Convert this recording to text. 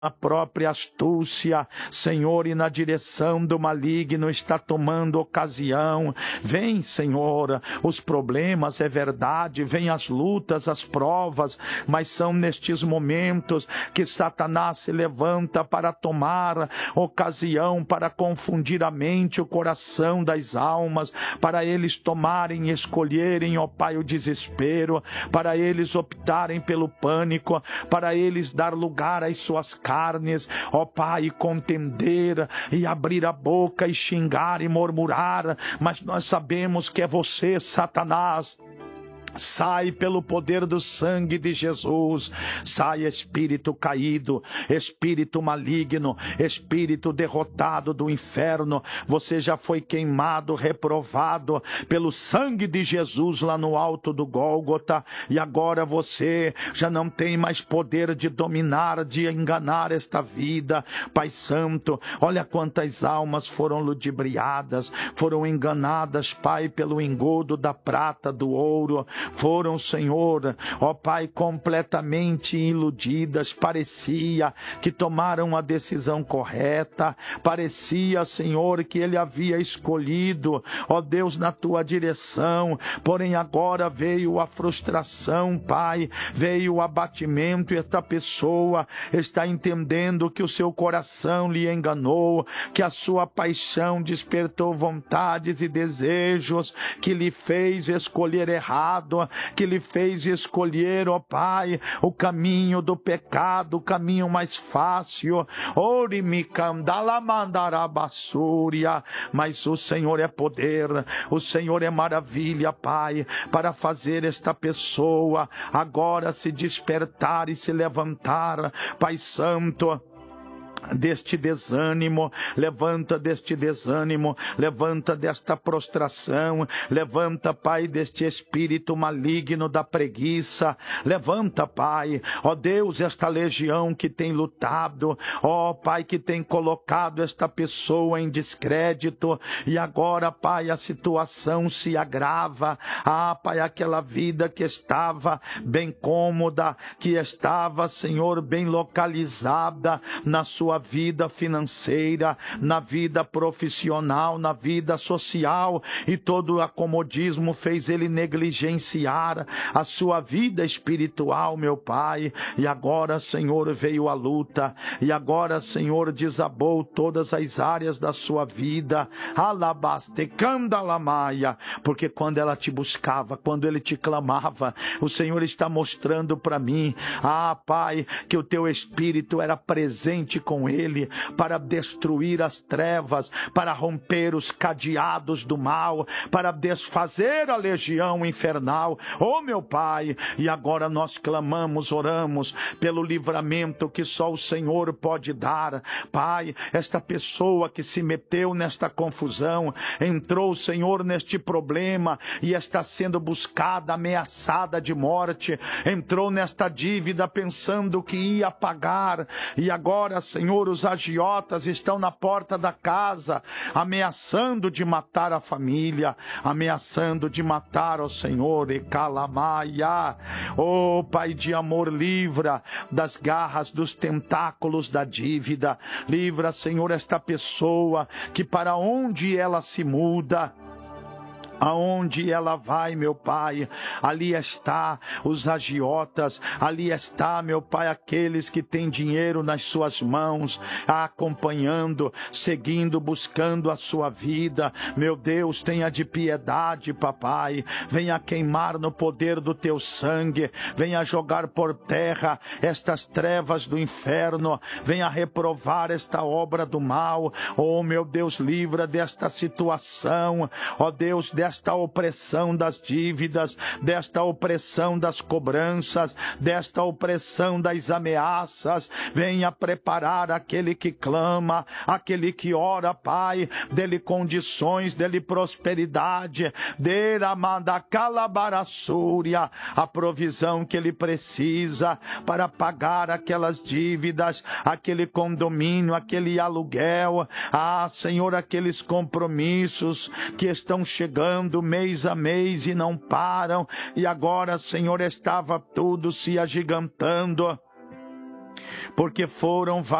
a própria astúcia, Senhor, e na direção do maligno está tomando ocasião. Vem, Senhor, os problemas, é verdade, vem as lutas, as provas, mas são nestes momentos que Satanás se levanta para tomar ocasião, para confundir a mente, o coração das almas, para eles tomarem e escolherem, ó Pai, o desespero, para eles optarem pelo pânico, para eles dar lugar às suas carnes, ó Pai, contender e abrir a boca e xingar e murmurar, mas nós sabemos que é você, Satanás. Sai pelo poder do sangue de Jesus. Sai, espírito caído, espírito maligno, espírito derrotado do inferno. Você já foi queimado, reprovado pelo sangue de Jesus lá no alto do Gólgota, e agora você já não tem mais poder de dominar, de enganar esta vida. Pai Santo, olha quantas almas foram ludibriadas, foram enganadas, Pai, pelo engodo da prata, do ouro. Foram, Senhor, ó Pai, completamente iludidas. Parecia que tomaram a decisão correta, parecia, Senhor, que ele havia escolhido, ó Deus, na tua direção, porém agora veio a frustração, Pai, veio o abatimento, e esta pessoa está entendendo que o seu coração lhe enganou, que a sua paixão despertou vontades e desejos, que lhe fez escolher errado, que lhe fez escolher, ó Pai, o caminho do pecado, o caminho mais fácil. Mas o Senhor é poder, o Senhor é maravilha, Pai, para fazer esta pessoa agora se despertar e se levantar, Pai Santo, deste desânimo. Levanta deste desânimo, levanta desta prostração, levanta, Pai, deste espírito maligno da preguiça. Levanta, Pai, ó Deus, esta legião que tem lutado, ó Pai, que tem colocado esta pessoa em descrédito, e agora, Pai, a situação se agrava. Ah, Pai, aquela vida que estava bem cômoda, que estava, Senhor, bem localizada na sua vida financeira, na vida profissional, na vida social, e todo o acomodismo fez ele negligenciar a sua vida espiritual, meu Pai. E agora, Senhor, veio a luta, e agora, Senhor, desabou todas as áreas da sua vida. Alabaste candalamaya, porque quando ela te buscava, quando ele te clamava, o Senhor está mostrando para mim, ah, Pai, que o teu espírito era presente com ele, para destruir as trevas, para romper os cadeados do mal, para desfazer a legião infernal. Oh, meu Pai, e agora nós clamamos, oramos pelo livramento que só o Senhor pode dar. Pai, esta pessoa que se meteu nesta confusão, entrou, Senhor, neste problema e está sendo buscada, ameaçada de morte, entrou nesta dívida pensando que ia pagar, e agora, Senhor, os agiotas estão na porta da casa, ameaçando de matar a família, ameaçando de matar o Senhor. E calamaia, oh Pai de amor, livra das garras, dos tentáculos da dívida. Livra, Senhor, esta pessoa que para onde ela se muda, aonde ela vai, meu Pai, ali está os agiotas, ali está, meu Pai, aqueles que têm dinheiro nas suas mãos, acompanhando, seguindo, buscando a sua vida. Meu Deus, tenha de piedade, papai, venha queimar no poder do teu sangue, venha jogar por terra estas trevas do inferno, venha reprovar esta obra do mal. Oh, meu Deus, livra desta situação, ó Deus, desta opressão das dívidas, desta opressão das cobranças, desta opressão das ameaças. Venha preparar aquele que clama, aquele que ora, Pai, dele condições, dele prosperidade, dele amada calabaraçúria, a provisão que ele precisa para pagar aquelas dívidas, aquele condomínio, aquele aluguel, ah, Senhor, aqueles compromissos que estão chegando mês a mês e não param, e agora, Senhor, estava tudo se agigantando. porque foram